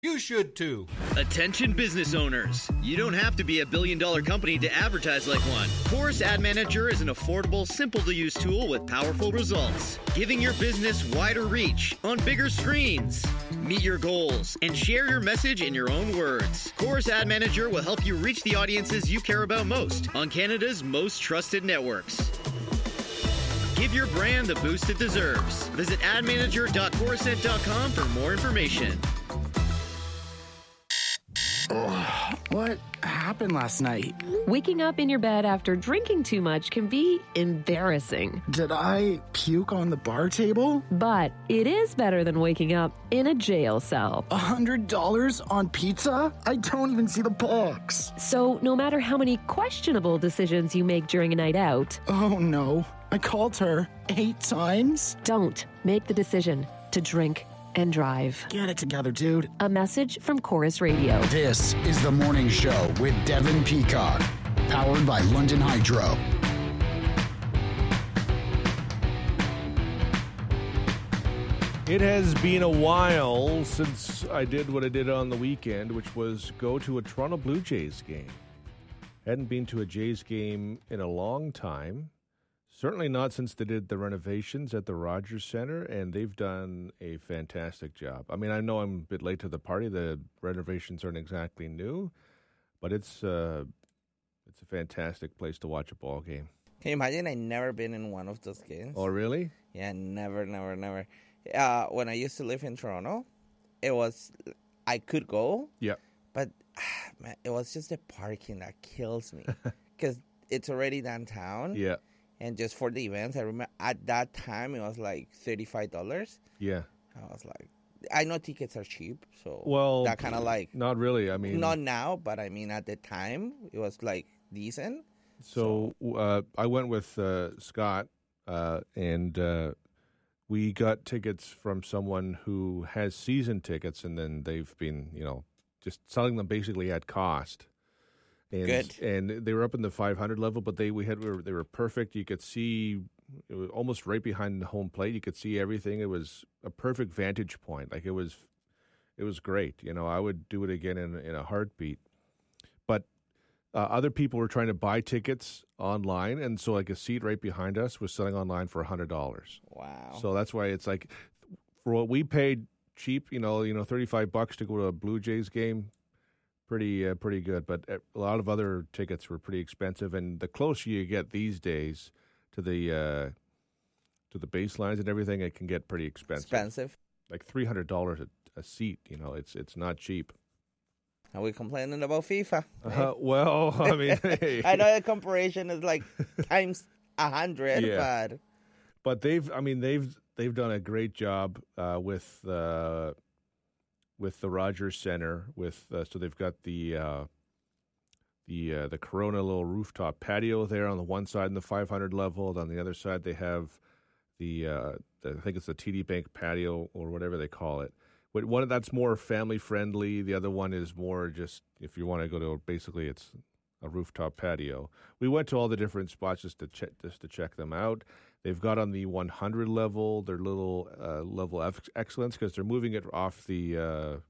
You should too. Attention business owners. You don't have to be a billion-dollar company to advertise like one. Chorus Ad Manager is an affordable, simple-to-use tool with powerful results, giving your business wider reach on bigger screens. Meet your goals and share your message in your own words. Chorus Ad Manager will help you reach the audiences you care about most on Canada's most trusted networks. Give your brand the boost it deserves. Visit admanager.corusent.com for more information. What happened last night? Waking up in your bed after drinking too much can be embarrassing. Did I puke on the bar table? But it is better than waking up in a jail cell. $100 on pizza? I don't even see the box. So no matter how many questionable decisions you make during a night out... Oh no, I called her 8 times? Don't make the decision to drink and drive. Get it together, dude. A message from Chorus Radio. This is The Morning Show with Devin Peacock, powered by London Hydro. It has been a while since I did what I did on the weekend, which was go to a Toronto Blue Jays game. Hadn't been to a Jays game in a long time. Certainly not since they did the renovations at the Rogers Centre, and they've done a fantastic job. I mean, I know I'm a bit late to the party. The renovations aren't exactly new, but it's a fantastic place to watch a ball game. Can you imagine? I never been in one of those games. Oh, really? Yeah, never. When I used to live in Toronto, I could go. Yeah. But man, it was just the parking that kills me because it's already downtown. Yeah. And just for the events, I remember at that time it was like $35. Yeah. I was like, I know tickets are cheap, so that kind of like not really. I mean, not now, but I mean at the time it was like decent. So I went with Scott, and we got tickets from someone who has season tickets, and then they've been, just selling them basically at cost. And, Good. And they were up in the 500 level, but they were perfect. You could see, it was almost right behind the home plate. You could see everything. It was a perfect vantage point. Like it was great. I would do it again in a heartbeat. But other people were trying to buy tickets online, and so like a seat right behind us was selling online for $100. Wow. So that's why it's like, for what we paid cheap, $35 to go to a Blue Jays game. Pretty good, but a lot of other tickets were pretty expensive, and the closer you get these days to the baselines and everything, it can get pretty expensive. Like $300 a seat. It's not cheap. Are we complaining about FIFA? Well, I mean, hey. I know the comparison is like times 100, yeah. But they've done a great job with the Rogers Centre, so they've got the Corona little rooftop patio there on the one side in the 500 level. On the other side, they have I think it's the TD Bank patio or whatever they call it. But one that's more family friendly. The other one is more just if you want to go to, basically it's a rooftop patio. We went to all the different spots just to check them out. They've got on the 100 level their little level of excellence, because they're moving it off the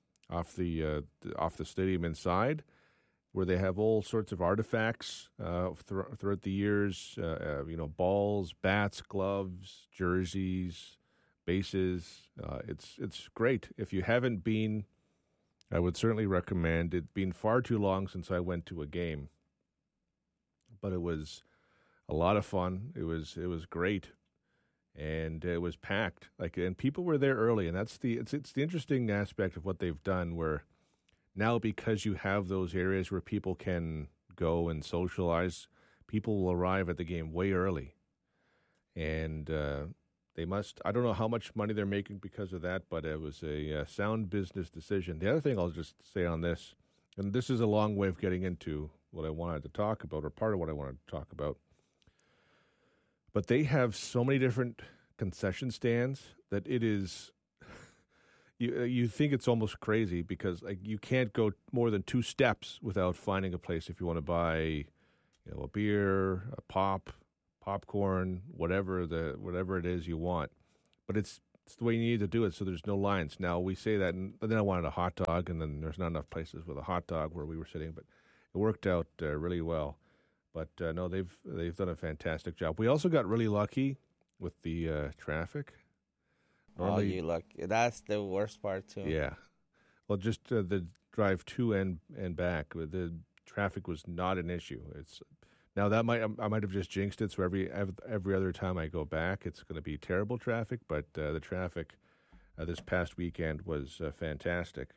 stadium inside, where they have all sorts of artifacts throughout the years. Balls, bats, gloves, jerseys, bases. It's great. If you haven't been, I would certainly recommend. It's been far too long since I went to a game, but it was a lot of fun. It was great, and it was packed. And people were there early, and it's the interesting aspect of what they've done. Where now, because you have those areas where people can go and socialize, people will arrive at the game way early, and they must. I don't know how much money they're making because of that, but it was a sound business decision. The other thing I'll just say on this, and this is a long way of getting into what I wanted to talk about, or part of what I wanted to talk about. But they have so many different concession stands that it is, you think it's almost crazy, because you can't go more than 2 steps without finding a place if you want to buy, a beer, a popcorn, whatever it is you want. But it's it's the way you need to do it, so there's no lines. Now we say that, but then I wanted a hot dog, and then there's not enough places with a hot dog where we were sitting, but it worked out really well. But no, they've done a fantastic job. We also got really lucky with the traffic. Normally, you lucky. That's the worst part too. Yeah. Well, just the drive to and back, the traffic was not an issue. It's now that I might have just jinxed it. So every other time I go back, it's going to be terrible traffic. But the traffic this past weekend was fantastic.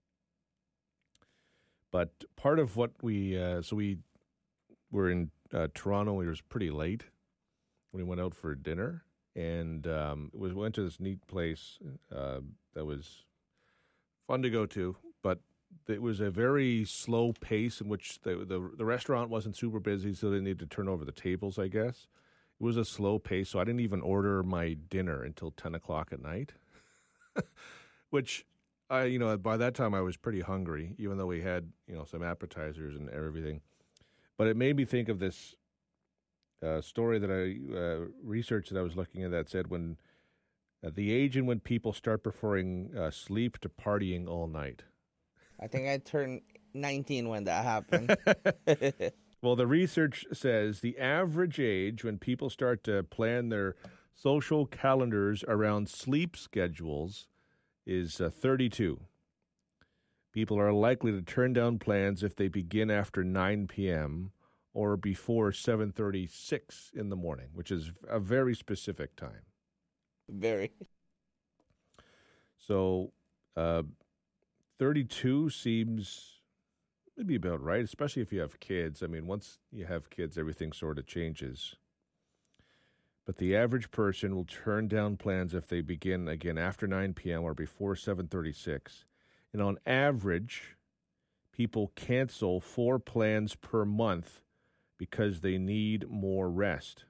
But part of what we were in Toronto. We was pretty late when we went out for dinner, and we went to this neat place that was fun to go to, but it was a very slow pace in which the restaurant wasn't super busy, so they needed to turn over the tables, I guess. It was a slow pace, so I didn't even order my dinner until 10 o'clock at night, which, by that time I was pretty hungry, even though we had, some appetizers and everything. But it made me think of this story that I researched that I was looking at that said when the age in when people start preferring sleep to partying all night. I think I turned 19 when that happened. Well, the research says the average age when people start to plan their social calendars around sleep schedules is 32. People are likely to turn down plans if they begin after 9 p.m. or before 7:36 in the morning, which is a very specific time. Very. So 32 seems maybe about right, especially if you have kids. I mean, once you have kids, everything sort of changes. But the average person will turn down plans if they begin, again, after 9 p.m. or before 7:36. And on average, people cancel 4 plans per month because they need more rest.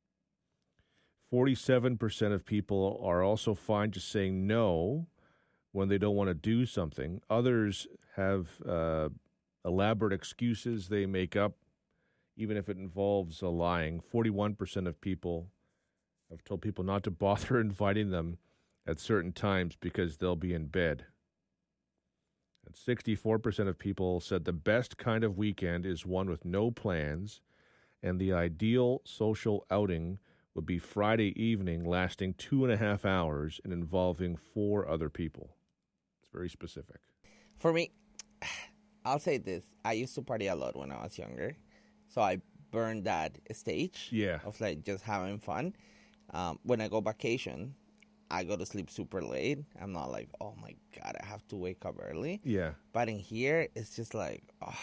47% of people are also fine just saying no when they don't want to do something. Others have elaborate excuses they make up, even if it involves lying. 41% of people have told people not to bother inviting them at certain times because they'll be in bed. And 64% of people said the best kind of weekend is one with no plans, and the ideal social outing would be Friday evening lasting 2.5 hours and involving 4 other people. It's very specific. For me, I'll say this. I used to party a lot when I was younger, so I burned that stage of like just having fun. When I go vacation, I go to sleep super late. I'm not like, oh my God, I have to wake up early. Yeah. But in here, it's just like,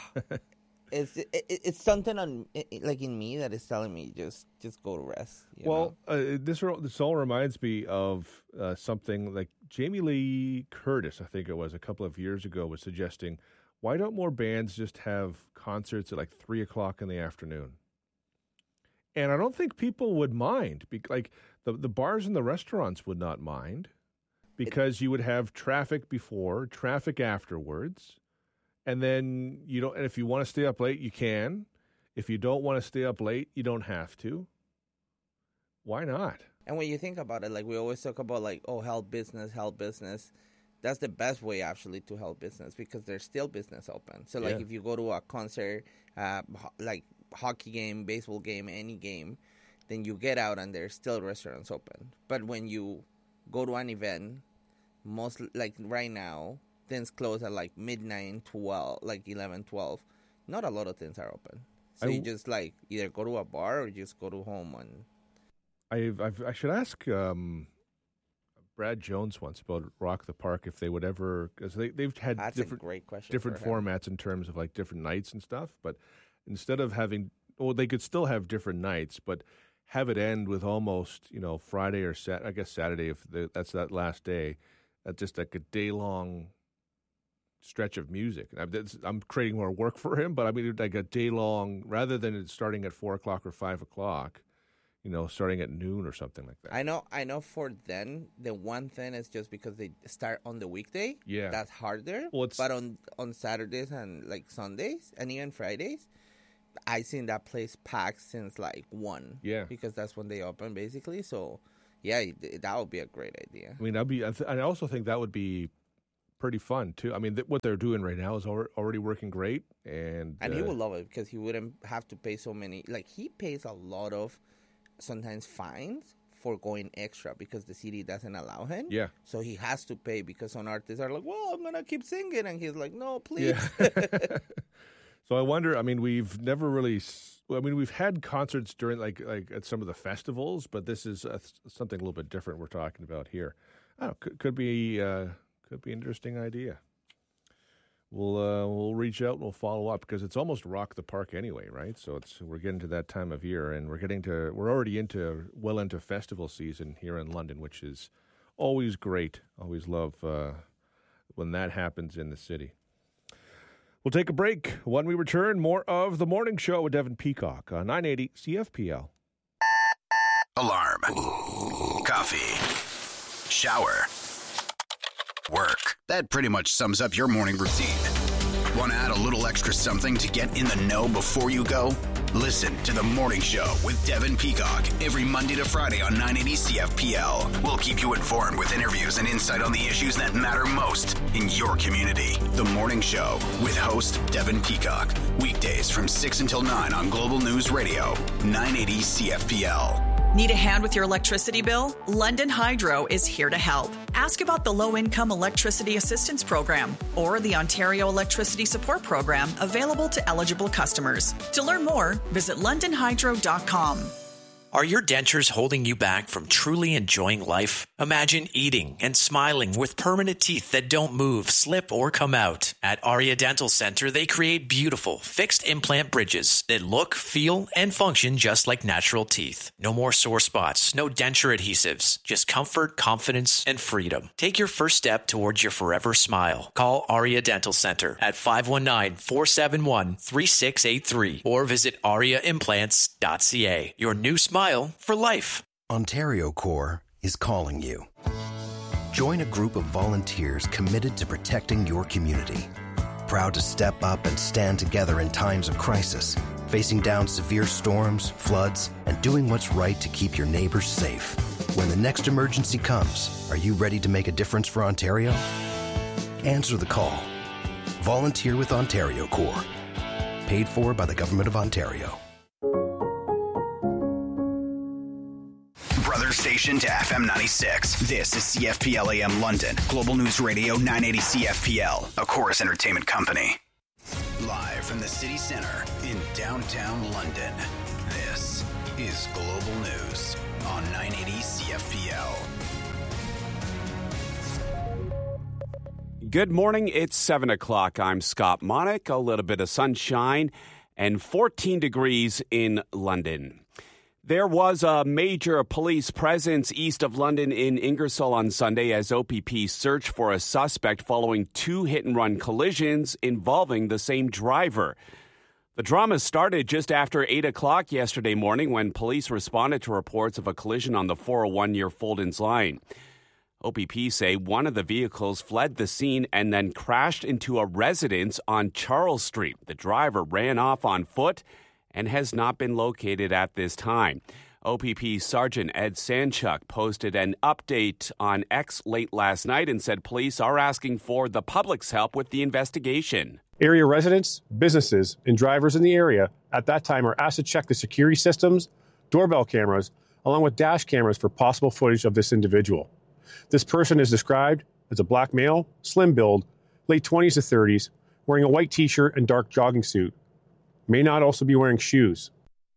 it's something like in me that is telling me just go to rest. This all reminds me of something like Jamie Lee Curtis, I think it was a couple of years ago, was suggesting, why don't more bands just have concerts at like 3 o'clock in the afternoon? And I don't think people would mind. Like the bars and the restaurants would not mind because you would have traffic before, traffic afterwards. And then and if you want to stay up late, you can. If you don't want to stay up late, you don't have to. Why not? And when you think about it, like we always talk about like, oh, help business. That's the best way actually to help business because there's still business open. So like if you go to a concert, like hockey game, baseball game, any game, then you get out and there's still restaurants open. But when you go to an event, most like right now, things close at like midnight, 12, like 11, 12. Not a lot of things are open. So you just like either go to a bar or just go to home. And I should ask Brad Jones once about Rock the Park if they would ever, because they've had great question different formats in terms of like different nights and stuff. But instead of having, they could still have different nights, but have it end with almost Friday or Saturday if that's that last day, just like a day long stretch of music. I'm creating more work for him, but I mean like a day long rather than it starting at 4 o'clock or 5 o'clock. Starting at noon or something like that. I know for them, the one thing is just because they start on the weekday. Yeah. That's harder. But on Saturdays and like Sundays and even Fridays, I seen that place packed since like 1. Yeah. Because that's when they open basically. So Yeah, that would be a great idea. I mean, I also think that would be pretty fun too. I mean, what they're doing right now is already working great, and he would love it because he wouldn't have to pay so many. Like, he pays a lot of sometimes fines for going extra because the city doesn't allow him. Yeah. So he has to pay because some artists are like, well, I'm gonna keep singing, and he's like, no, please. Yeah. So I wonder. I mean, we've never really. I mean, we've had concerts during like at some of the festivals, but this is something a little bit different we're talking about here. I don't know, could be an interesting idea. We'll reach out and we'll follow up because it's almost Rock the Park anyway, right? So we're getting to that time of year, and we're already into festival season here in London, which is always great. Always love when that happens in the city. We'll take a break. When we return, more of The Morning Show with Devin Peacock on 980 CFPL. Alarm. Coffee. Shower. Work. That pretty much sums up your morning routine. Want to add a little extra something to get in the know before you go? Listen to The Morning Show with Devin Peacock every Monday to Friday on 980 CFPL. We'll keep you informed with interviews and insight on the issues that matter most in your community. The Morning Show with host Devin Peacock. Weekdays from 6 until 9 on Global News Radio, 980 CFPL. Need a hand with your electricity bill? London Hydro is here to help. Ask about the Low-Income Electricity Assistance Program or the Ontario Electricity Support Program available to eligible customers. To learn more, visit londonhydro.com. Are your dentures holding you back from truly enjoying life? Imagine eating and smiling with permanent teeth that don't move, slip, or come out. At Aria Dental Center, they create beautiful, fixed implant bridges that look, feel, and function just like natural teeth. No more sore spots, no denture adhesives, just comfort, confidence, and freedom. Take your first step towards your forever smile. Call Aria Dental Center at 519-471-3683 or visit ariaimplants.ca. Your new smile for life. Ontario Corps is calling you. Join a group of volunteers committed to protecting your community. Proud to step up and stand together in times of crisis, facing down severe storms, floods, and doing what's right to keep your neighbors safe. When the next emergency comes, are you ready to make a difference for Ontario? Answer the call. Volunteer with Ontario Corps. Paid for by the Government of Ontario. Brother station to FM 96. This is CFPL AM London. Global News Radio 980 CFPL, a Chorus Entertainment company. Live from the city center in downtown London. This is Global News on 980 CFPL. Good morning. It's 7 o'clock. I'm Scott Monick. A little bit of sunshine and 14 degrees in London. There was a major police presence east of London in Ingersoll on Sunday as OPP searched for a suspect following two hit-and-run collisions involving the same driver. The drama started just after 8 o'clock yesterday morning when police responded to reports of a collision on the 401 near Fulton's line. OPP say one of the vehicles fled the scene and then crashed into a residence on Charles Street. The driver ran off on foot and has not been located at this time. OPP Sergeant Ed Sanchuk posted an update on X late last night and said police are asking for the public's help with the investigation. Area residents, businesses, and drivers in the area at that time are asked to check the security systems, doorbell cameras, along with dash cameras for possible footage of this individual. This person is described as a black male, slim build, late 20s to 30s, wearing a white t-shirt and dark jogging suit. May not also be wearing shoes.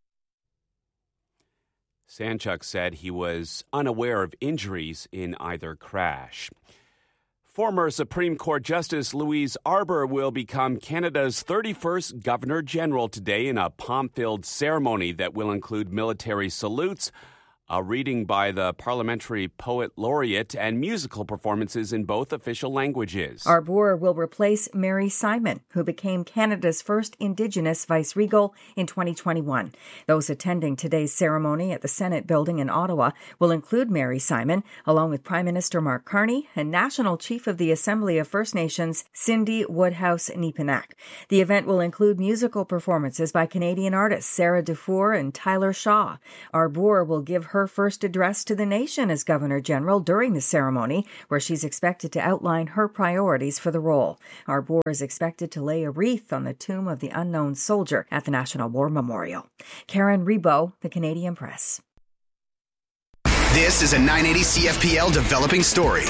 Sanchuk said he was unaware of injuries in either crash. Former Supreme Court Justice Louise Arbour will become Canada's 31st Governor-General today in a pomp-filled ceremony that will include military salutes, a reading by the parliamentary poet laureate, and musical performances in both official languages. Arbour will replace Mary Simon, who became Canada's first Indigenous vice-regal in 2021. Those attending today's ceremony at the Senate building in Ottawa will include Mary Simon, along with Prime Minister Mark Carney and National Chief of the Assembly of First Nations, Cindy Woodhouse-Nepinak. The event will include musical performances by Canadian artists Sarah Dufour and Tyler Shaw. Arbour will give her her first address to the nation as Governor General during the ceremony, where she's expected to outline her priorities for the role. Arbour is expected to lay a wreath on the tomb of the unknown soldier at the National War Memorial. Karen Rebo, The Canadian Press. This is a 980 CFPL developing story.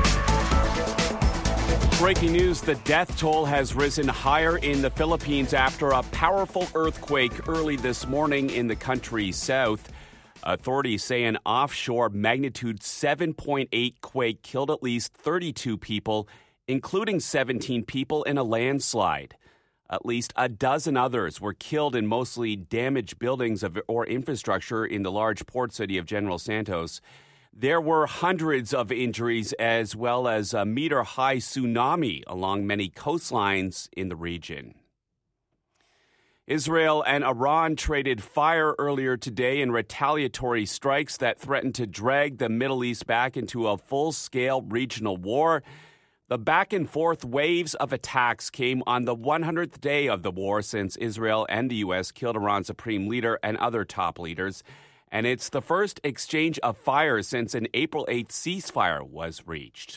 Breaking news, the death toll has risen higher in the Philippines after a powerful earthquake early this morning in the country's south. Authorities say an offshore magnitude 7.8 quake killed at least 32 people, including 17 people in a landslide. At least a dozen others were killed in mostly damaged buildings or infrastructure in the large port city of General Santos. There were hundreds of injuries as well as a meter-high tsunami along many coastlines in the region. Israel and Iran traded fire earlier today in retaliatory strikes that threatened to drag the Middle East back into a full-scale regional war. The back-and-forth waves of attacks came on the 100th day of the war since Israel and the U.S. killed Iran's supreme leader and other top leaders. And it's the first exchange of fire since an April 8th ceasefire was reached.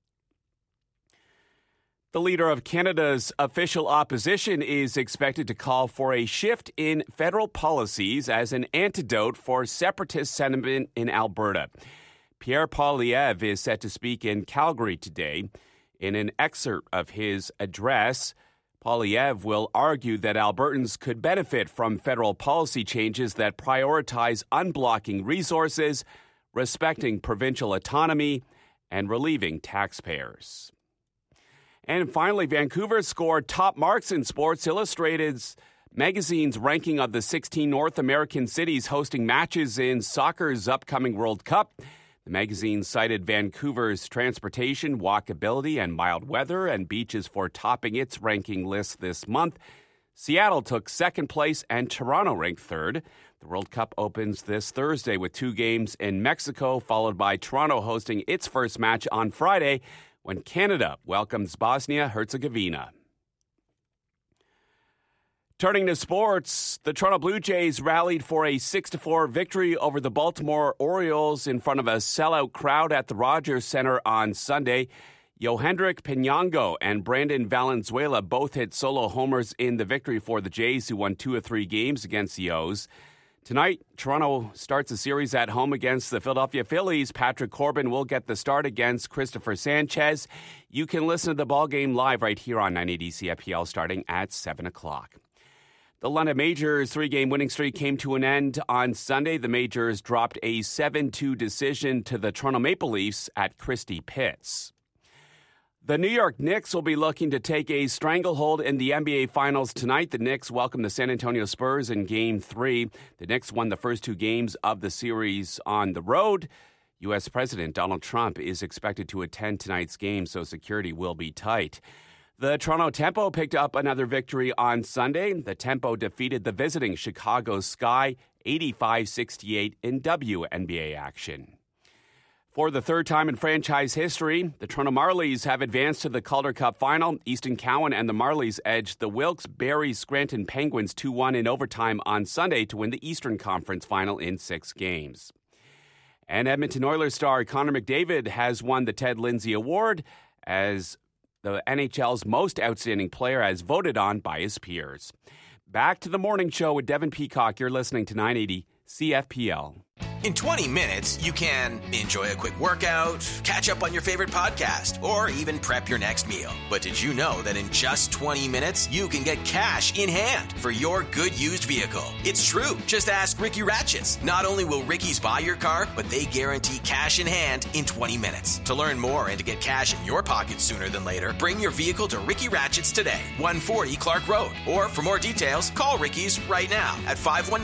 The leader of Canada's official opposition is expected to call for a shift in federal policies as an antidote for separatist sentiment in Alberta. Pierre Poilievre is set to speak in Calgary today. In an excerpt of his address, Poilievre will argue that Albertans could benefit from federal policy changes that prioritize unblocking resources, respecting provincial autonomy, and relieving taxpayers. And finally, Vancouver scored top marks in Sports Illustrated's magazine's ranking of the 16 North American cities hosting matches in soccer's upcoming World Cup. The magazine cited Vancouver's transportation, walkability, and mild weather and beaches for topping its ranking list this month. Seattle took second place and Toronto ranked third. The World Cup opens this Thursday with 2 games in Mexico, followed by Toronto hosting its first match on Friday when Canada welcomes Bosnia-Herzegovina. Turning to sports, the Toronto Blue Jays rallied for a 6-4 victory over the Baltimore Orioles in front of a sellout crowd at the Rogers Center on Sunday. Yohendrick Pinango and Brandon Valenzuela both hit solo homers in the victory for the Jays, who won 2 of 3 games against the O's. Tonight, Toronto starts a series at home against the Philadelphia Phillies. Patrick Corbin will get the start against Christopher Sanchez. You can listen to the ballgame live right here on 980 CFPL starting at 7 o'clock. The London Majors 3-game winning streak came to an end on Sunday. The Majors dropped a 7-2 decision to the Toronto Maple Leafs at Christie Pitts. The New York Knicks will be looking to take a stranglehold in the NBA Finals tonight. The Knicks welcome the San Antonio Spurs in Game 3. The Knicks won the first 2 games of the series on the road. U.S. President Donald Trump is expected to attend tonight's game, so security will be tight. The Toronto Tempo picked up another victory on Sunday. The Tempo defeated the visiting Chicago Sky 85-68 in WNBA action. For the third time in franchise history, the Toronto Marlies have advanced to the Calder Cup final. Easton Cowan and the Marlies edged the Wilkes-Barre-Scranton Penguins 2-1 in overtime on Sunday to win the Eastern Conference final in 6 games. And Edmonton Oilers star Connor McDavid has won the Ted Lindsay Award as the NHL's most outstanding player, as voted on by his peers. Back to the morning show with Devin Peacock. You're listening to 980 CFPL. In 20 minutes, you can enjoy a quick workout, catch up on your favorite podcast, or even prep your next meal. But did you know that in just 20 minutes, you can get cash in hand for your good used vehicle? It's true. Just ask Ricky Ratchets. Not only will Ricky's buy your car, but they guarantee cash in hand in 20 minutes. To learn more and to get cash in your pocket sooner than later, bring your vehicle to Ricky Ratchets today, 140 Clark Road. Or for more details, call Ricky's right now at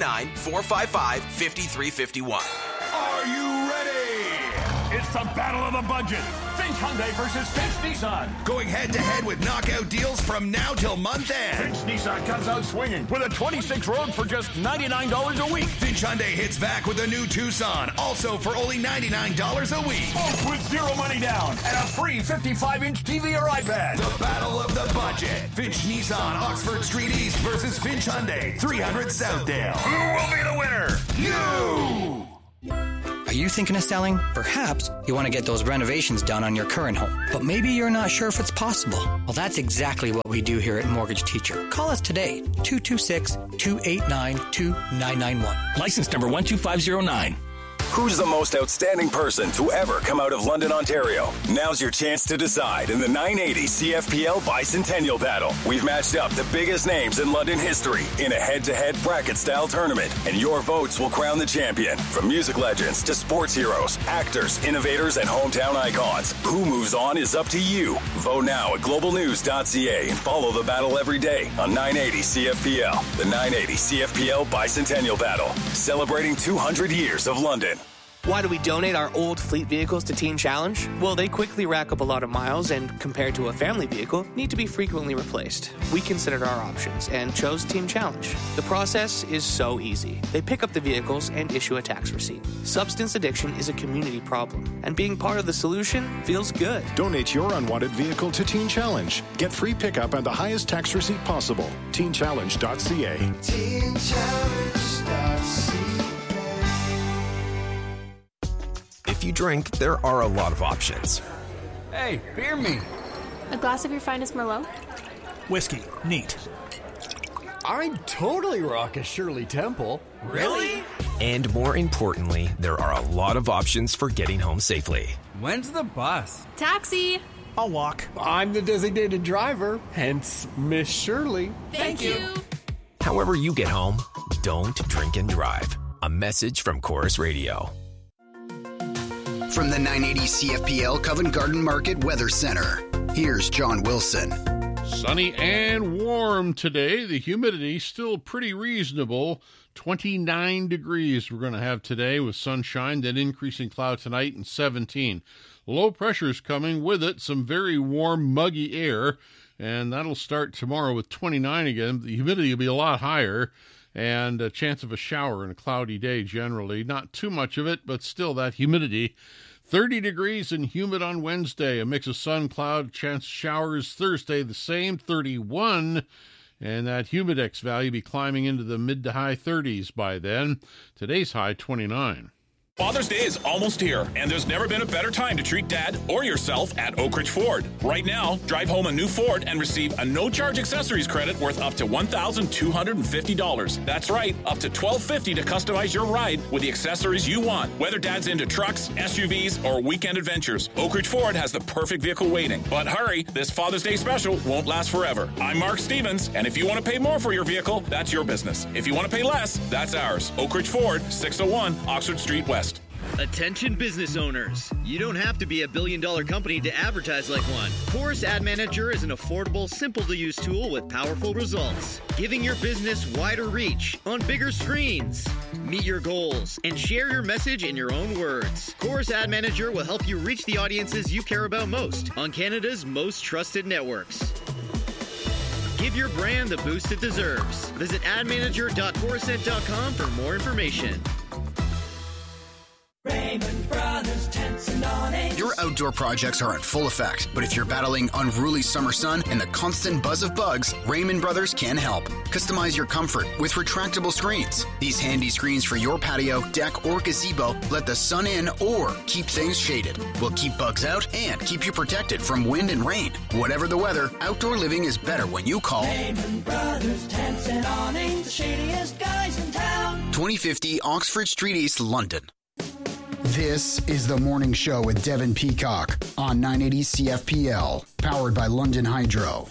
519-455-5351. Are you ready? It's the battle of the budget. Finch Hyundai versus Finch Nissan. Going head-to-head with knockout deals from now till month end. Finch Nissan comes out swinging with a 26 Rogue for just $99 a week. Finch Hyundai hits back with a new Tucson, also for only $99 a week. Both with zero money down and a free 55-inch TV or iPad. The battle of the budget. Finch Nissan, Oxford Street East versus Finch Hyundai, 300 Southdale. Who will be the winner? You! you thinking of selling? Perhaps you want to get those renovations done on your current home, but maybe you're not sure if it's possible. Well, that's exactly what we do here at Mortgage Teacher. Call us today, 226-289-2991. License number 12509. Who's the most outstanding person to ever come out of London, Ontario? Now's your chance to decide in the 980 CFPL Bicentennial Battle. We've matched up the biggest names in London history in a head-to-head bracket-style tournament, and your votes will crown the champion. From music legends to sports heroes, actors, innovators, and hometown icons, who moves on is up to you. Vote now at globalnews.ca and follow the battle every day on 980 CFPL. The 980 CFPL Bicentennial Battle, celebrating 200 years of London. Why do we donate our old fleet vehicles to Teen Challenge? Well, they quickly rack up a lot of miles and, compared to a family vehicle, need to be frequently replaced. We considered our options and chose Teen Challenge. The process is so easy. They pick up the vehicles and issue a tax receipt. Substance addiction is a community problem, and being part of the solution feels good. Donate your unwanted vehicle to Teen Challenge. Get free pickup and the highest tax receipt possible. TeenChallenge.ca. TeenChallenge.ca. If you drink, there are a lot of options. Hey, beer me. A glass of your finest Merlot? Whiskey. Neat. I'd totally rock a Shirley Temple. Really? And more importantly, there are a lot of options for getting home safely. When's the bus? Taxi. I'll walk. I'm the designated driver, hence Miss Shirley. Thank you. However you get home, don't drink and drive. A message from Chorus Radio. From the 980 CFPL Covent Garden Market Weather Center, here's John Wilson. Sunny and warm today. The humidity still pretty reasonable. 29 degrees we're going to have today with sunshine, then increasing cloud tonight and 17. Low pressure's coming with it, some very warm, muggy air, and that'll start tomorrow with 29 again. The humidity will be a lot higher, and a chance of a shower and a cloudy day generally. Not too much of it, but still that humidity. 30 degrees and humid on Wednesday. A mix of sun, cloud, chance of showers. Thursday the same, 31. And that humidex value be climbing into the mid to high 30s by then. Today's high, 29. Father's Day is almost here, and there's never been a better time to treat Dad or yourself at Oak Ridge Ford. Right now, drive home a new Ford and receive a no-charge accessories credit worth up to $1,250. That's right, up to $1,250 to customize your ride with the accessories you want. Whether Dad's into trucks, SUVs, or weekend adventures, Oak Ridge Ford has the perfect vehicle waiting. But hurry, this Father's Day special won't last forever. I'm Mark Stevens, and if you want to pay more for your vehicle, that's your business. If you want to pay less, that's ours. Oak Ridge Ford, 601 Oxford Street West. Attention business owners. You don't have to be a billion-dollar company to advertise like one. Chorus Ad Manager is an affordable, simple-to-use tool with powerful results, giving your business wider reach on bigger screens. Meet your goals and share your message in your own words. Chorus Ad Manager will help you reach the audiences you care about most on Canada's most trusted networks. Give your brand the boost it deserves. Visit admanager.chorusnet.com for more information. Raymond Brothers Tents and Awnings. Your outdoor projects are in full effect, but if you're battling unruly summer sun and the constant buzz of bugs, Raymond Brothers can help. Customize your comfort with retractable screens. These handy screens for your patio, deck, or gazebo let the sun in or keep things shaded. Will keep bugs out and keep you protected from wind and rain. Whatever the weather, outdoor living is better when you call Raymond Brothers Tents and Awnings, the shadiest guys in town. 2050 Oxford Street East, London. This is The Morning Show with Devin Peacock on 980 CFPL, powered by London Hydro.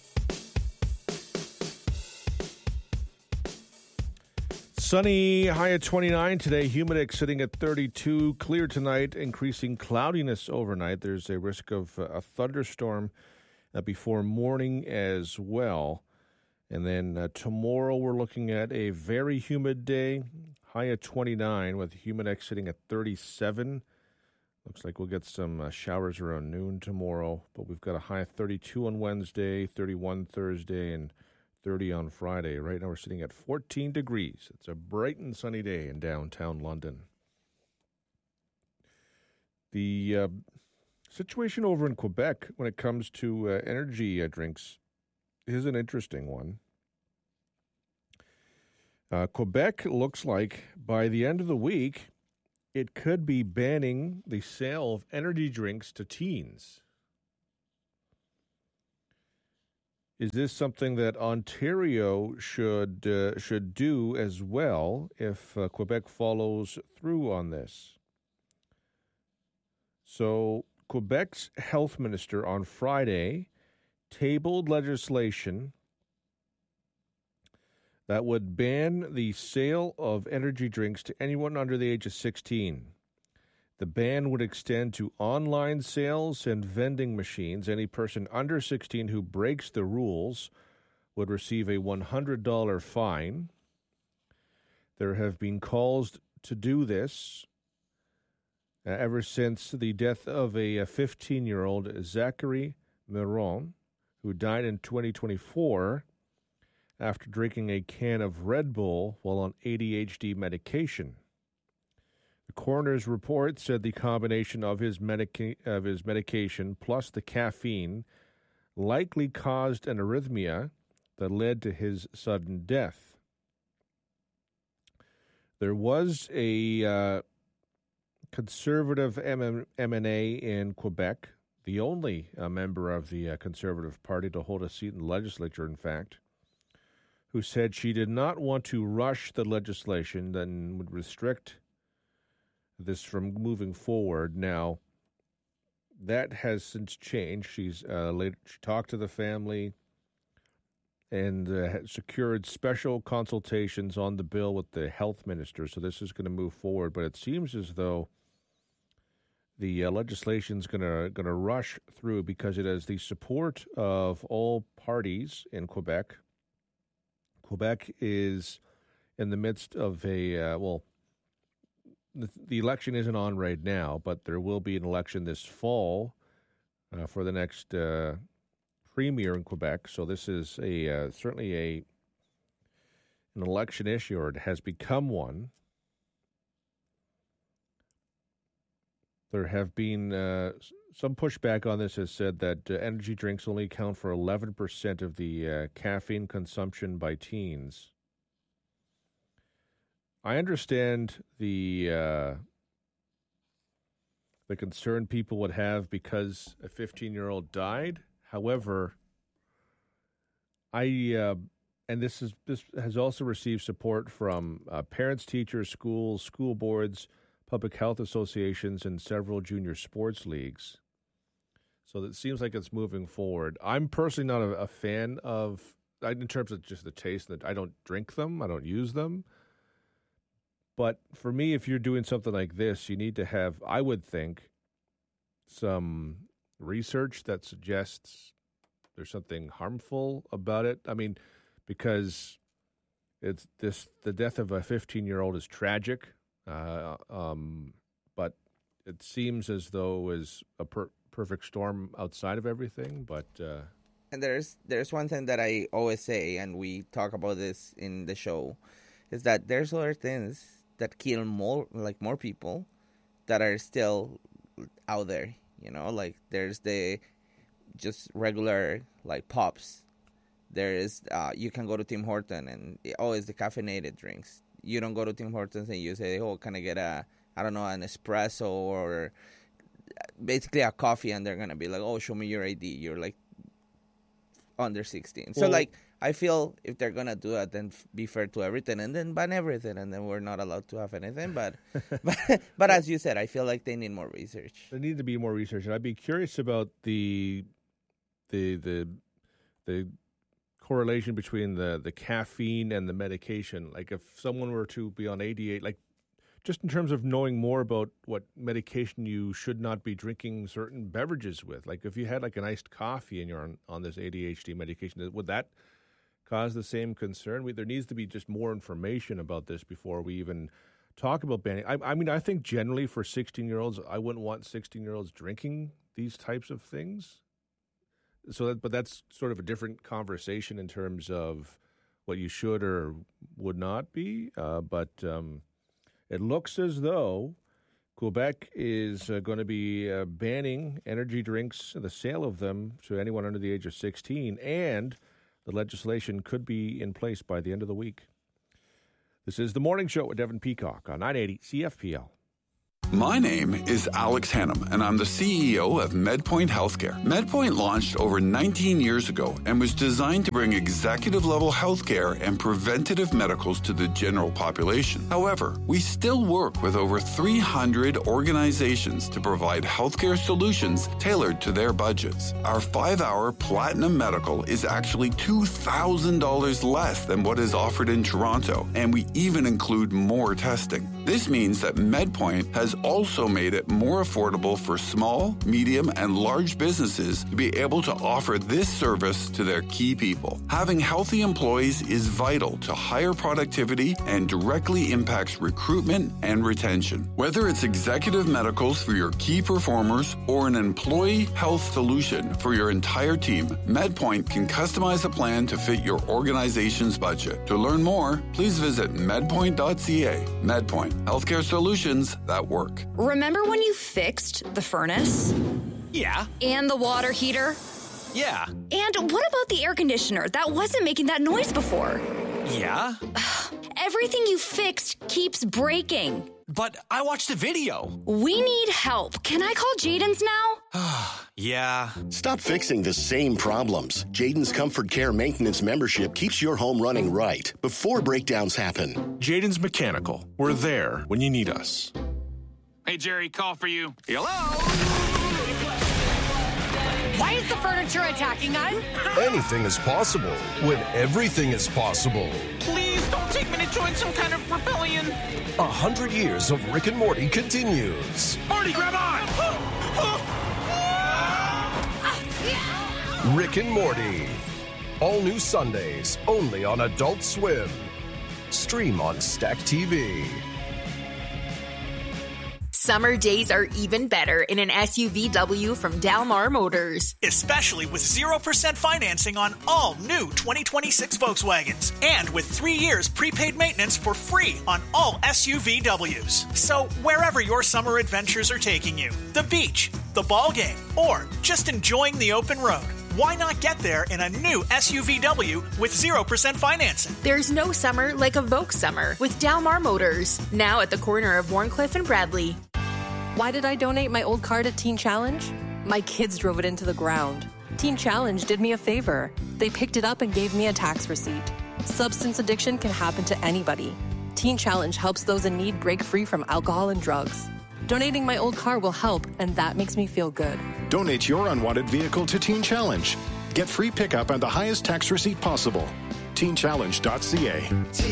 Sunny, high at 29 today. Humidex sitting at 32. Clear tonight, increasing cloudiness overnight. There's a risk of a thunderstorm before morning as well. And then tomorrow we're looking at a very humid day. High at 29 with humidex sitting at 37. Looks like we'll get some showers around noon tomorrow, but we've got a high of 32 on Wednesday, 31 Thursday, and 30 on Friday. Right now we're sitting at 14 degrees. It's a bright and sunny day in downtown London. The situation over in Quebec when it comes to energy drinks is an interesting one. Quebec looks like by the end of the week, it could be banning the sale of energy drinks to teens. Is this something that Ontario should do as well if Quebec follows through on this? So Quebec's health minister on Friday tabled legislation that would ban the sale of energy drinks to anyone under the age of 16. The ban would extend to online sales and vending machines. Any person under 16 who breaks the rules would receive a $100 fine. There have been calls to do this ever since the death of a 15-year-old, Zachary Miron, who died in 2024 after drinking a can of Red Bull while on ADHD medication. The coroner's report said the combination of his medication plus the caffeine likely caused an arrhythmia that led to his sudden death. There was a conservative MNA in Quebec, the only member of the Conservative Party to hold a seat in the legislature, in fact, who said she did not want to rush the legislation that would restrict this from moving forward. Now, that has since changed. She talked to the family and secured special consultations on the bill with the health minister. So this is going to move forward. But it seems as though the legislation is going to rush through because it has the support of all parties in Quebec. Quebec is in the midst of the election isn't on right now, but there will be an election this fall for the next premier in Quebec. So this is certainly an election issue, or it has become one. There have been some pushback on this. Has said that energy drinks only account for 11% of the caffeine consumption by teens. I understand the concern people would have because a 15-year-old died. However, and this has also received support from parents, teachers, schools, school boards, public health associations, and several junior sports leagues. So it seems like it's moving forward. I'm personally not a fan of, in terms of just the taste, that I don't drink them, I don't use them. But for me, if you're doing something like this, you need to have, I would think, some research that suggests there's something harmful about it. I mean, because the death of a 15-year-old is tragic, but it seems as though it was a perfect storm outside of everything. But and there's one thing that I always say, and we talk about this in the show, is that there's other things that kill more people that are still out there, like there's the just regular like pops. There is you can go to Tim Hortons and always the caffeinated drinks. You don't go to Tim Hortons and you say, oh, can I get an espresso or basically a coffee, and they're gonna be like, oh, show me your ID. You're like under 16. So I feel if they're going to do it, then be fair to everything and then ban everything, and then we're not allowed to have anything. But as you said, I feel like they need more research. There need to be more research. And I'd be curious about the correlation between the caffeine and the medication. Like if someone were to be on 88, like just in terms of knowing more about what medication you should not be drinking certain beverages with. Like if you had like an iced coffee and you're on this ADHD medication, would that cause the same concern? There needs to be just more information about this before we even talk about banning. I mean, I think generally for 16-year-olds, I wouldn't want 16-year-olds drinking these types of things. But that's sort of a different conversation in terms of what you should or would not be. But it looks as though Quebec is going to be banning energy drinks, the sale of them to anyone under the age of 16, and the legislation could be in place by the end of the week. This is The Morning Show with Devin Peacock on 980 CFPL. My name is Alex Hannum, and I'm the CEO of MedPoint Healthcare. MedPoint launched over 19 years ago and was designed to bring executive-level healthcare and preventative medicals to the general population. However, we still work with over 300 organizations to provide healthcare solutions tailored to their budgets. Our 5-hour Platinum Medical is actually $2,000 less than what is offered in Toronto, and we even include more testing. This means that MedPoint has also made it more affordable for small, medium, and large businesses to be able to offer this service to their key people. Having healthy employees is vital to higher productivity and directly impacts recruitment and retention. Whether it's executive medicals for your key performers or an employee health solution for your entire team, MedPoint can customize a plan to fit your organization's budget. To learn more, please visit medpoint.ca. MedPoint, healthcare solutions that work. Remember when you fixed the furnace? Yeah. And the water heater? Yeah. And what about the air conditioner? That wasn't making that noise before. Yeah. Everything you fixed keeps breaking. But I watched the video. We need help. Can I call Jaden's now? Yeah. Stop fixing the same problems. Jaden's Comfort Care Maintenance membership keeps your home running right before breakdowns happen. Jaden's Mechanical. We're there when you need us. Hey, Jerry, call for you. Hello? Why is the furniture attacking us? Anything is possible when everything is possible. Please don't take me to join some kind of rebellion. 100 years of Rick and Morty continues. Morty, grab on! Rick and Morty. All new Sundays, only on Adult Swim. Stream on Stack TV. Summer days are even better in an SUVW from Dalmar Motors. Especially with 0% financing on all new 2026 Volkswagens. And with 3 years prepaid maintenance for free on all SUVWs. So wherever your summer adventures are taking you, the beach, the ball game, or just enjoying the open road, why not get there in a new SUVW with 0% financing? There's no summer like a Volks summer with Dalmar Motors. Now at the corner of Warncliffe and Bradley. Why did I donate my old car to Teen Challenge? My kids drove it into the ground. Teen Challenge did me a favor. They picked it up and gave me a tax receipt. Substance addiction can happen to anybody. Teen Challenge helps those in need break free from alcohol and drugs. Donating my old car will help, and that makes me feel good. Donate your unwanted vehicle to Teen Challenge. Get free pickup and the highest tax receipt possible. TeenChallenge.ca.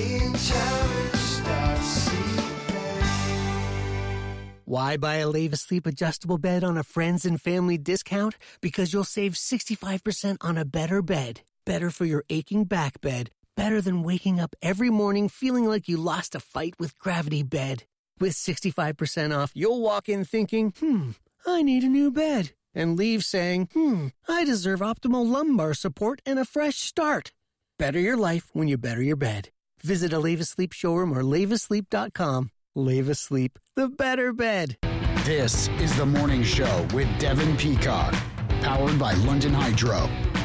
Why buy a Leva Sleep adjustable bed on a friends and family discount? Because you'll save 65% on a better bed. Better for your aching back bed. Better than waking up every morning feeling like you lost a fight with Gravity Bed. With 65% off, you'll walk in thinking, I need a new bed. And leave saying, I deserve optimal lumbar support and a fresh start. Better your life when you better your bed. Visit a Leva Sleep showroom or levasleep.com. Leva Sleep, the better bed. This is The Morning Show with Devin Peacock, powered by London Hydro.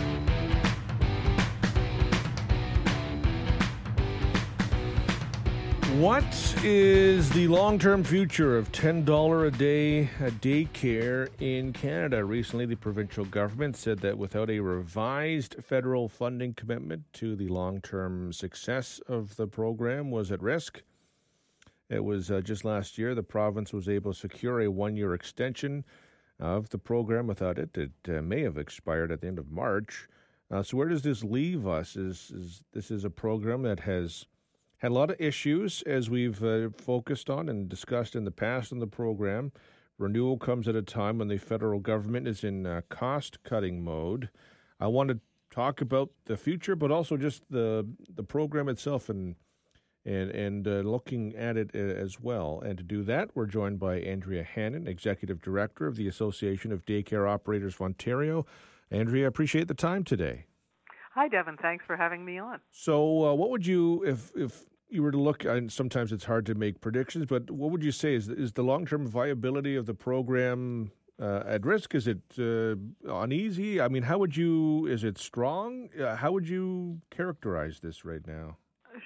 What is the long-term future of $10 a day daycare in Canada? Recently, the provincial government said that without a revised federal funding commitment to the long-term success of the program was at risk. It was just last year the province was able to secure a one-year extension of the program. Without it, it may have expired at the end of March. So where does this leave us? This is a program that has had a lot of issues, as we've focused on and discussed in the past on the program. Renewal comes at a time when the federal government is in cost-cutting mode. I want to talk about the future, but also just the program itself and looking at it as well. And to do that, we're joined by Andrea Hannon, Executive Director of the Association of Daycare Operators of Ontario. Andrea, I appreciate the time today. Hi, Devin. Thanks for having me on. So what would you, if you were to look, and sometimes it's hard to make predictions, but what would you say is the long-term viability of the program at risk? Is it uneasy? I mean, is it strong? How would you characterize this right now?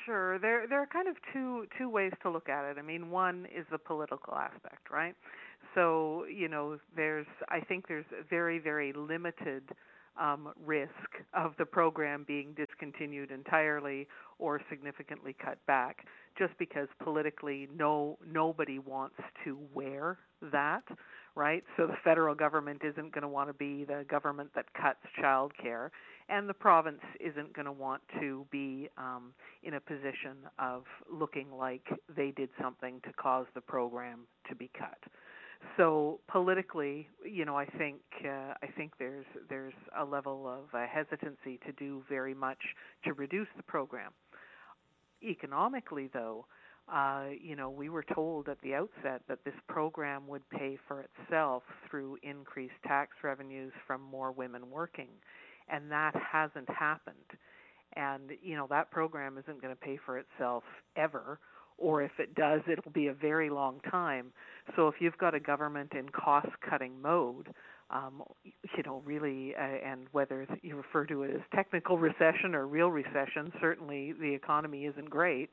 Sure. There are kind of two ways to look at it. I mean, one is the political aspect, right? So, I think there's very, very limited risk of the program being discontinued entirely or significantly cut back, just because politically nobody wants to wear that, right? So the federal government isn't going to want to be the government that cuts child care, and the province isn't going to want to be in a position of looking like they did something to cause the program to be cut. So politically, I think there's a level of hesitancy to do very much to reduce the program. Economically, though, we were told at the outset that this program would pay for itself through increased tax revenues from more women working, and that hasn't happened. And that program isn't going to pay for itself ever. Or if it does, it'll be a very long time. So if you've got a government in cost-cutting mode, really, and whether you refer to it as technical recession or real recession, certainly the economy isn't great.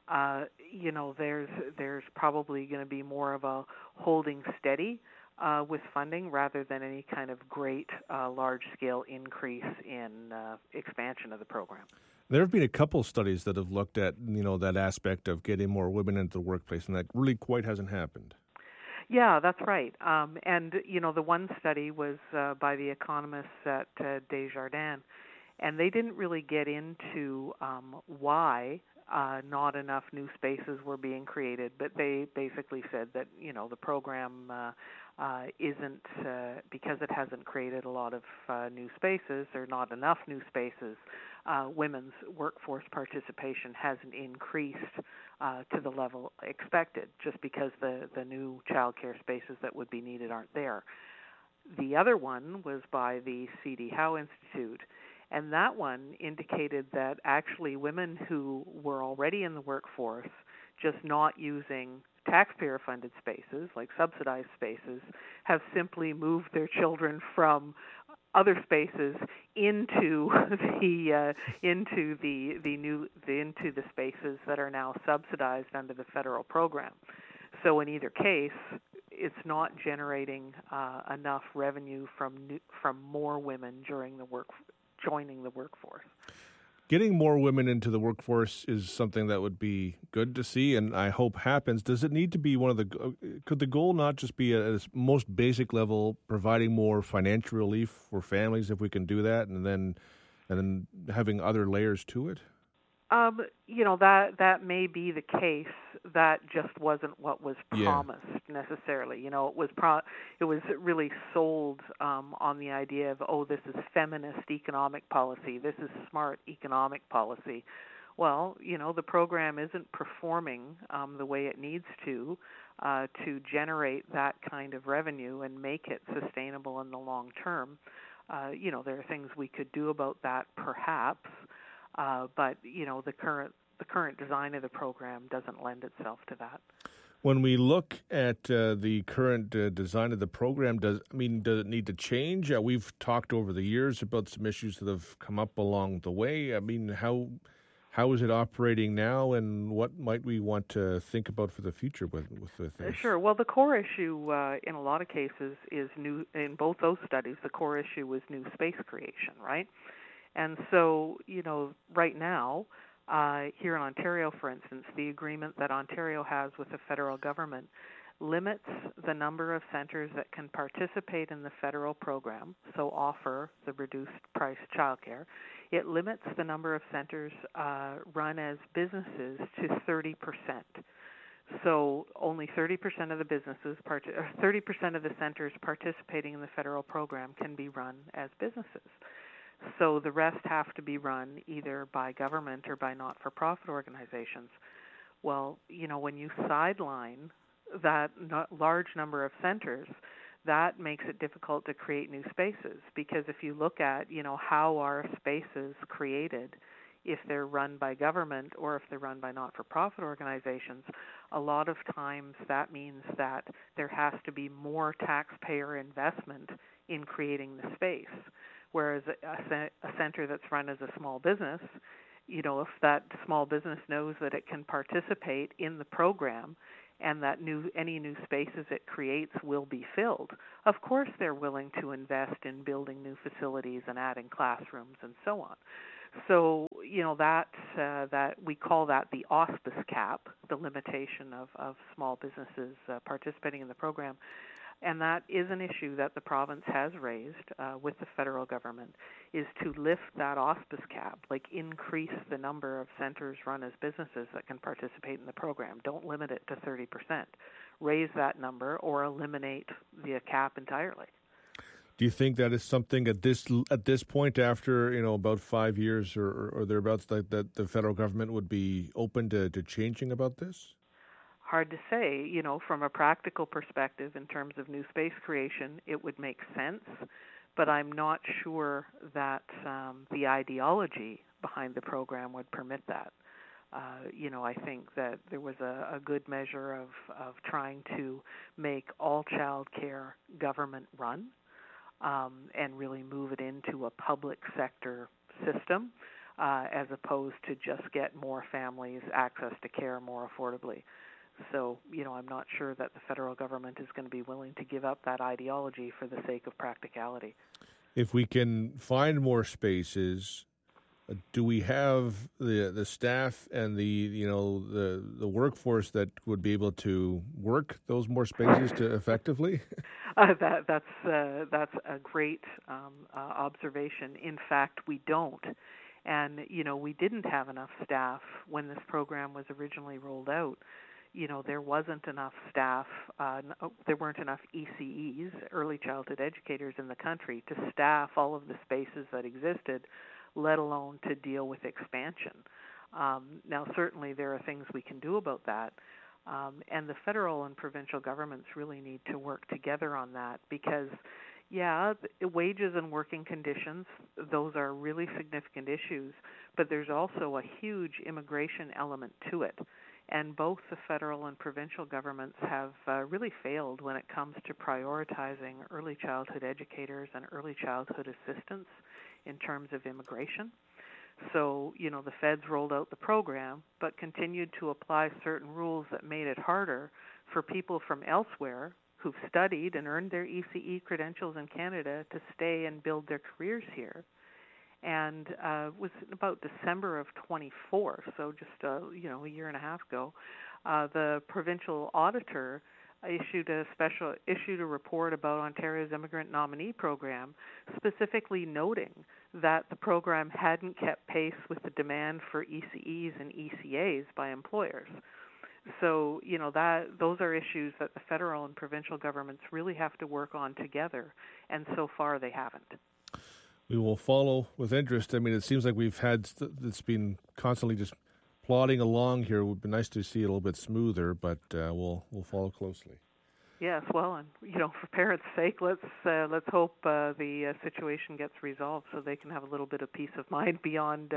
There's probably going to be more of a holding steady with funding rather than any kind of great large-scale increase in expansion of the program. There have been a couple studies that have looked at, that aspect of getting more women into the workplace, and that really quite hasn't happened. Yeah, that's right. And the one study was by the economists at Desjardins, and they didn't really get into why not enough new spaces were being created, but they basically said that, the program isn't, because it hasn't created a lot of new spaces or not enough new spaces, women's workforce participation hasn't increased to the level expected, just because the new child care spaces that would be needed aren't there. The other one was by the C.D. Howe Institute, and that one indicated that actually women who were already in the workforce, just not using taxpayer-funded spaces, like subsidized spaces, have simply moved their children from other spaces into the spaces that are now subsidized under the federal program. So in either case, it's not generating enough revenue from more women joining the workforce. Getting more women into the workforce is something that would be good to see, and I hope happens. Does it need to be could the goal not just be at its most basic level, providing more financial relief for families if we can do that, and then having other layers to it? That may be the case. That just wasn't what was promised necessarily. It was really sold on the idea of, this is feminist economic policy. This is smart economic policy. Well, the program isn't performing the way it needs to generate that kind of revenue and make it sustainable in the long term. There are things we could do about that, perhaps. But the current design of the program doesn't lend itself to that. When we look at the current design of the program, does it need to change? We've talked over the years about some issues that have come up along the way. How is it operating now, and what might we want to think about for the future with this? Sure. Well, the core issue in a lot of cases is new. In both those studies, the core issue was new space creation, right? And so, right now, here in Ontario, for instance, the agreement that Ontario has with the federal government limits the number of centres that can participate in the federal program, so offer the reduced price childcare. It limits the number of centres run as businesses to 30%. So only 30% of the businesses, 30% of the centres participating in the federal program can be run as businesses. So the rest have to be run either by government or by not-for-profit organizations. Well, when you sideline that large number of centers, that makes it difficult to create new spaces, because if you look at, how are spaces created, if they're run by government or if they're run by not-for-profit organizations, a lot of times that means that there has to be more taxpayer investment in creating the space. Whereas a center that's run as a small business, if that small business knows that it can participate in the program and that any new spaces it creates will be filled, of course they're willing to invest in building new facilities and adding classrooms and so on. So, that we call that the auspice cap, the limitation of small businesses participating in the program. And that is an issue that the province has raised with the federal government, is to lift that auspice cap, like increase the number of centers run as businesses that can participate in the program. Don't limit it to 30%. Raise that number or eliminate the cap entirely. Do you think that is something at this point, after about 5 years or thereabouts, that the federal government would be open to changing about this? Hard to say. From a practical perspective, in terms of new space creation, it would make sense, but I'm not sure that the ideology behind the program would permit that. I think that there was a good measure of trying to make all child care government run. And really move it into a public sector system as opposed to just get more families access to care more affordably. So, I'm not sure that the federal government is going to be willing to give up that ideology for the sake of practicality. If we can find more spaces, do we have the staff and the workforce that would be able to work those more spaces to effectively? That's a great observation. In fact, we don't. And, we didn't have enough staff when this program was originally rolled out. There wasn't enough staff, there weren't enough ECEs, early childhood educators in the country, to staff all of the spaces that existed, let alone to deal with expansion. Now, certainly there are things we can do about that. And the federal and provincial governments really need to work together on that because, wages and working conditions, those are really significant issues, but there's also a huge immigration element to it. And both the federal and provincial governments have really failed when it comes to prioritizing early childhood educators and early childhood assistants in terms of immigration. So, the feds rolled out the program, but continued to apply certain rules that made it harder for people from elsewhere who've studied and earned their ECE credentials in Canada to stay and build their careers here. And it was about December of 24, so just a year and a half ago, the provincial auditor issued a report about Ontario's immigrant nominee program, specifically noting that the program hadn't kept pace with the demand for ECEs and ECAs by employers. So, those are issues that the federal and provincial governments really have to work on together, and so far they haven't. We will follow with interest. I mean, it seems like it's been constantly just plodding along here. It would be nice to see it a little bit smoother, but we'll follow closely. Yes, well, and for parents' sake, let's hope the situation gets resolved so they can have a little bit of peace of mind beyond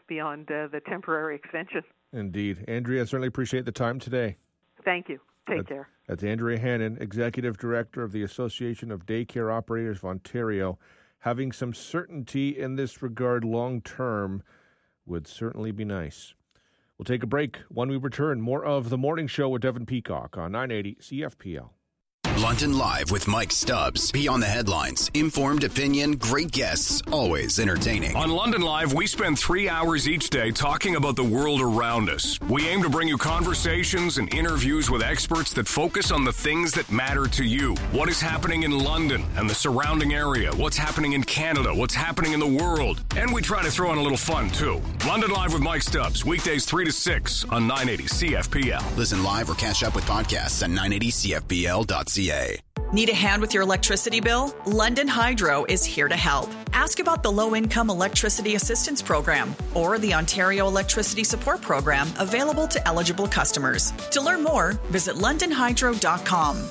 the temporary extension. Indeed, Andrea, I certainly appreciate the time today. Thank you. Take care. That's Andrea Hannon, Executive Director of the Association of Daycare Operators of Ontario. Having some certainty in this regard long term would certainly be nice. We'll take a break. When we return, more of The Morning Show with Devin Peacock on 980 CFPL. London Live with Mike Stubbs. Beyond the headlines, informed opinion, great guests, always entertaining. On London Live, we spend 3 hours each day talking about the world around us. We aim to bring you conversations and interviews with experts that focus on the things that matter to you. What is happening in London and the surrounding area? What's happening in Canada? What's happening in the world? And we try to throw in a little fun, too. London Live with Mike Stubbs, weekdays 3 to 6 on 980 CFPL. Listen live or catch up with podcasts at 980CFPL.ca. Need a hand with your electricity bill? London Hydro is here to help. Ask about the Low-Income Electricity Assistance Program or the Ontario Electricity Support Program available to eligible customers. To learn more, visit londonhydro.com.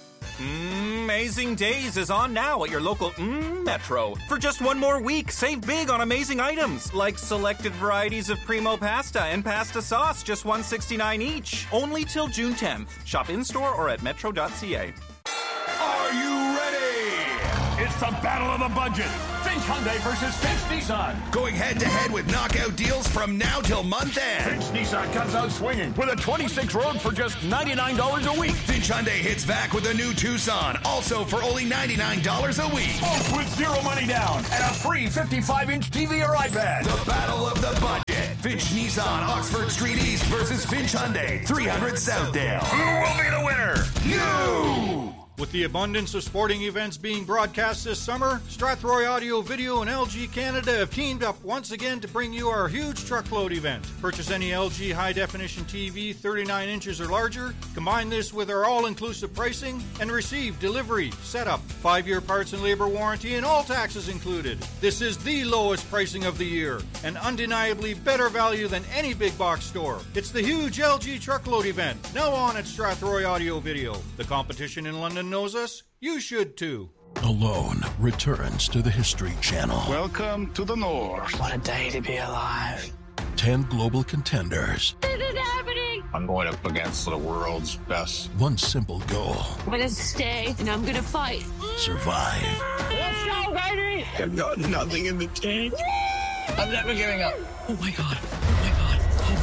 Amazing Days is on now at your local Metro. For just one more week, save big on amazing items like selected varieties of Primo pasta and pasta sauce, just $1.69 each. Only till June 10th. Shop in-store or at metro.ca. Are you ready? It's the battle of the budget. Finch Hyundai versus Finch Nissan. Going head-to-head with knockout deals from now till month end. Finch Nissan comes out swinging with a 26 Rogue for just $99 a week. Finch Hyundai hits back with a new Tucson, also for only $99 a week. Both with zero money down and a free 55-inch TV or iPad. The battle of the budget. Finch Nissan, Oxford Street East versus Finch Hyundai, 300 Southdale. Who will be the winner? You! With the abundance of sporting events being broadcast this summer, Strathroy Audio Video and LG Canada have teamed up once again to bring you our huge truckload event. Purchase any LG high-definition TV 39 inches or larger, combine this with our all-inclusive pricing, and receive delivery, setup, 5-year parts and labor warranty, and all taxes included. This is the lowest pricing of the year, and undeniably better value than any big box store. It's the huge LG truckload event, now on at Strathroy Audio Video. The competition in London knows us, you should too. Alone returns to the History Channel. Welcome to the North. What a day to be alive. 10 global contenders. This is happening. I'm going up against the world's best. One simple goal. I'm going to stay and I'm going to fight. Survive. Let's go, baby. I've got nothing in the tank. I'm never giving up. Oh my God. Oh my God.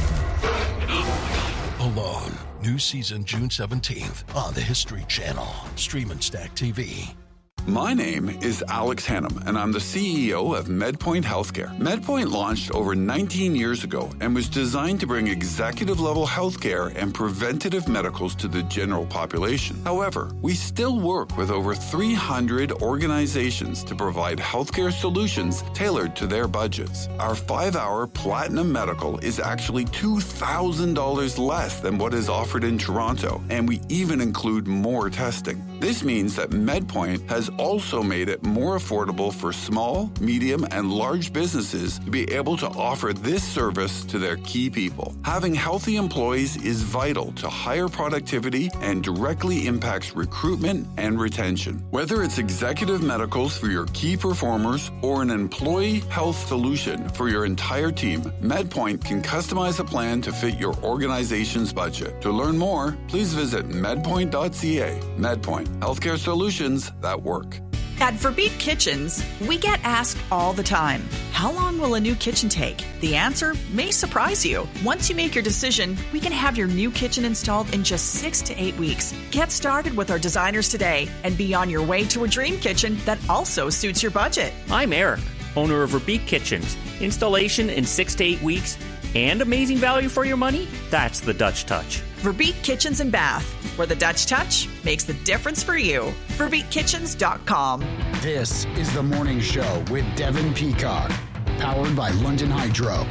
Oh my God. Alone. New season June 17th on the History Channel. Stream and Stack TV. My name is Alex Hannum, and I'm the CEO of MedPoint Healthcare. MedPoint launched over 19 years ago and was designed to bring executive-level healthcare and preventative medicals to the general population. However, we still work with over 300 organizations to provide healthcare solutions tailored to their budgets. Our 5-hour Platinum Medical is actually $2,000 less than what is offered in Toronto, and we even include more testing. This means that MedPoint has also made it more affordable for small, medium, and large businesses to be able to offer this service to their key people. Having healthy employees is vital to higher productivity and directly impacts recruitment and retention. Whether it's executive medicals for your key performers or an employee health solution for your entire team, MedPoint can customize a plan to fit your organization's budget. To learn more, please visit medpoint.ca. MedPoint, healthcare solutions that work. At Verbeek Kitchens, we get asked all the time, how long will a new kitchen take? The answer may surprise you. Once you make your decision, we can have your new kitchen installed in just 6 to 8 weeks. Get started with our designers today and be on your way to a dream kitchen that also suits your budget. I'm Eric, owner of Verbeek Kitchens. Installation in 6 to 8 weeks and amazing value for your money? That's the Dutch touch. Verbeek Kitchens and Bath, where the Dutch touch makes the difference for you. VerbeekKitchens.com. This is The Morning Show with Devin Peacock, powered by London Hydro.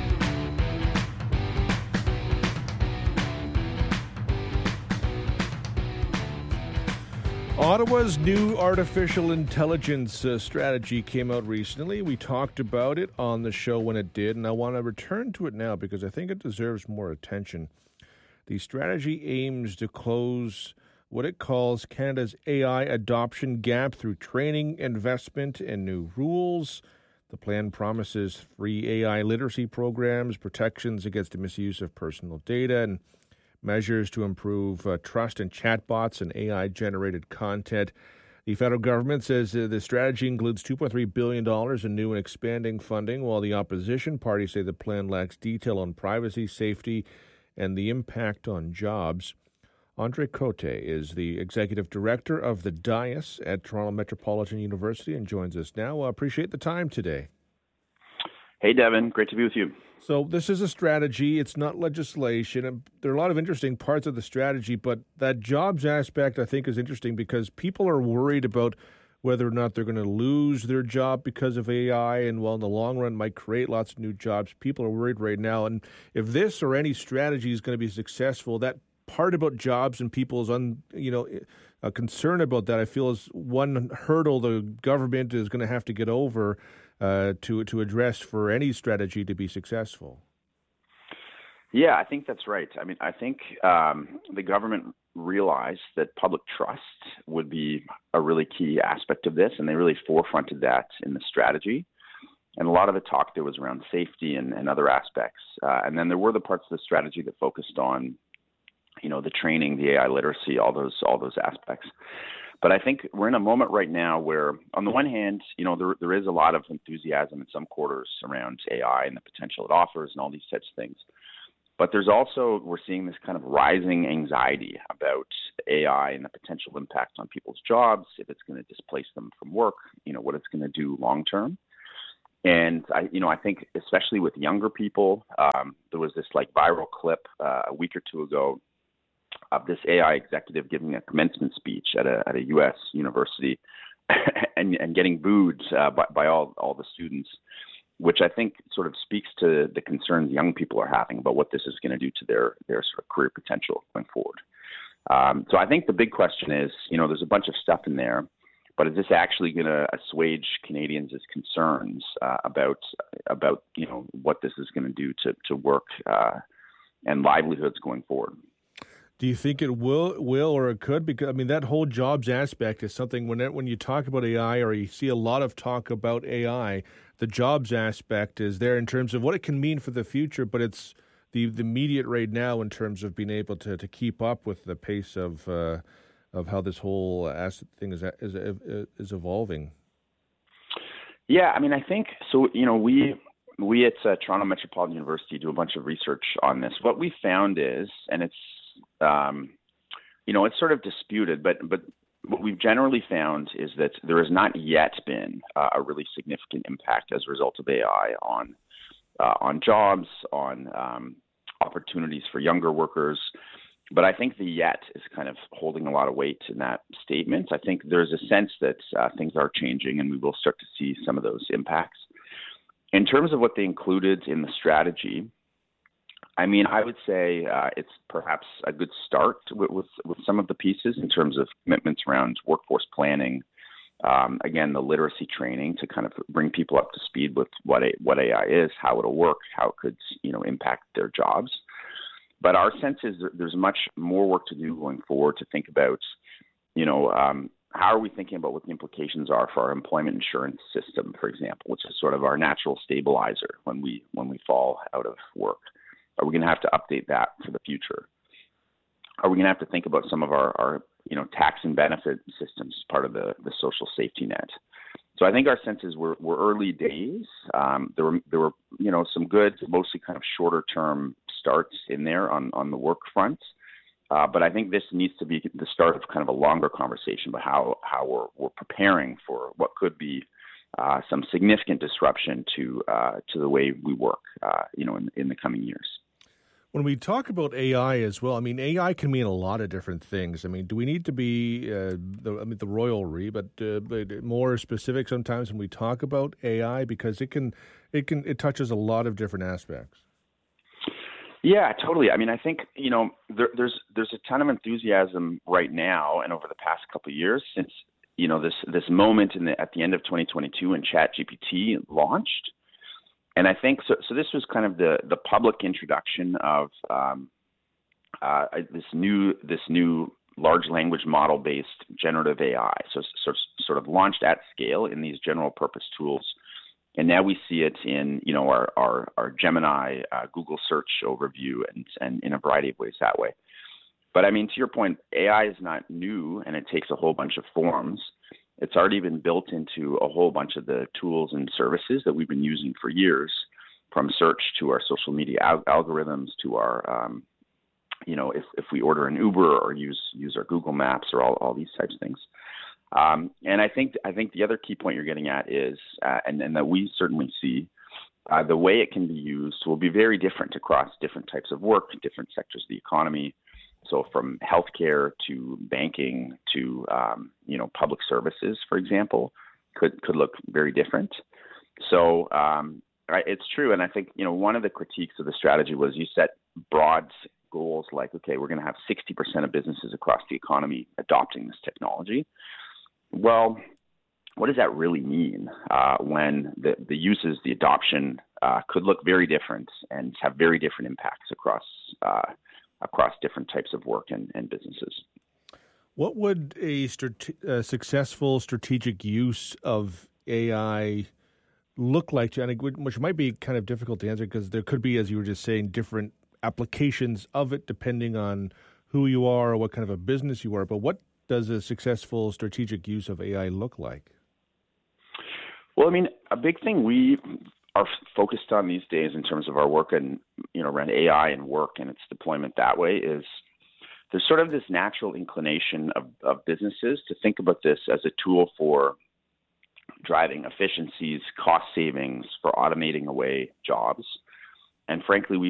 Ottawa's new artificial intelligence strategy came out recently. We talked about it on the show when it did, and I want to return to it now because I think it deserves more attention. The strategy aims to close what it calls Canada's AI adoption gap through training, investment, and new rules. The plan promises free AI literacy programs, protections against the misuse of personal data, and measures to improve trust in chatbots and AI-generated content. The federal government says the strategy includes $2.3 billion in new and expanding funding, while the opposition parties say the plan lacks detail on privacy, safety, and the impact on jobs. Andre Cote is the executive director of the DIAS at Toronto Metropolitan University and joins us now. I appreciate the time today. Hey, Devin. Great to be with you. So this is a strategy. It's not legislation. And there are a lot of interesting parts of the strategy, but that jobs aspect, I think, is interesting because people are worried about whether or not they're going to lose their job because of AI, and while in the long run might create lots of new jobs, people are worried right now. And if this or any strategy is going to be successful, that part about jobs and people's concern about that, I feel, is one hurdle the government is going to have to get over to address for any strategy to be successful. Yeah, I think that's right. I mean, I think the government realized that public trust would be a really key aspect of this, and they really forefronted that in the strategy. And a lot of the talk there was around safety and other aspects. And then there were the parts of the strategy that focused on, the training, the AI literacy, all those aspects. But I think we're in a moment right now where, on the one hand, there is a lot of enthusiasm in some quarters around AI and the potential it offers and all these types of things. But there's also, we're seeing this kind of rising anxiety about AI and the potential impact on people's jobs, if it's going to displace them from work, what it's going to do long term. And I think especially with younger people, there was this viral clip a week or two ago of this AI executive giving a commencement speech at a U.S. university and getting booed by all the students, which I think sort of speaks to the concerns young people are having about what this is going to do to their sort of career potential going forward. So I think the big question is, there's a bunch of stuff in there, but is this actually going to assuage Canadians' concerns about what this is going to do to work and livelihoods going forward? Do you think it will or it could? Because that whole jobs aspect is something when you talk about AI, or you see a lot of talk about AI, the jobs aspect is there in terms of what it can mean for the future, but it's the immediate right now in terms of being able to keep up with the pace of how this whole asset thing is evolving. Yeah, I think so. We at Toronto Metropolitan University do a bunch of research on this. What we found is, and it's it's sort of disputed, but what we've generally found is that there has not yet been a really significant impact as a result of AI on jobs, on opportunities for younger workers. But I think the yet is kind of holding a lot of weight in that statement. I think there's a sense that things are changing and we will start to see some of those impacts. In terms of what they included in the strategy, I would say it's perhaps a good start with some of the pieces in terms of commitments around workforce planning, again, the literacy training to kind of bring people up to speed with what AI is, how it'll work, how it could impact their jobs. But our sense is that there's much more work to do going forward to think about, how are we thinking about what the implications are for our employment insurance system, for example, which is sort of our natural stabilizer when we fall out of work. Are we going to have to update that for the future? Are we going to have to think about some of our tax and benefit systems as part of the social safety net? So I think our sense is we're early days. There were some good, mostly kind of shorter term starts in there on the work front. But I think this needs to be the start of kind of a longer conversation about how we're preparing for what could be some significant disruption to the way we work, in the coming years. When we talk about AI as well, AI can mean a lot of different things. Do we need to be the royalty, but more specific sometimes when we talk about AI, because it touches a lot of different aspects. Yeah, totally. I think there's a ton of enthusiasm right now and over the past couple of years since this moment at the end of 2022 when ChatGPT launched. And I think so this was kind of the public introduction of this new large language model based generative AI. So sort of launched at scale in these general purpose tools. And now we see it in our Gemini Google search overview and in a variety of ways that way. But to your point, AI is not new and it takes a whole bunch of forms. It's already been built into a whole bunch of the tools and services that we've been using for years, from search to our social media algorithms to our, if we order an Uber or use our Google Maps or all these types of things. And I think the other key point you're getting at is, and that we certainly see, the way it can be used will be very different across different types of work, different sectors of the economy. So from healthcare to banking to public services, for example, could look very different. So it's true, and I think one of the critiques of the strategy was you set broad goals like, okay, we're going to have 60% of businesses across the economy adopting this technology. Well, what does that really mean when the uses, the adoption could look very different and have very different impacts across different types of work and businesses? What would a successful strategic use of AI look like, which might be kind of difficult to answer because there could be, as you were just saying, different applications of it depending on who you are or what kind of a business you are. But does a successful strategic use of AI look like? Well, I mean, a big thing we are focused on these days in terms of our work and, around AI and work and its deployment that way is there's sort of this natural inclination of businesses to think about this as a tool for driving efficiencies, cost savings, for automating away jobs. And frankly,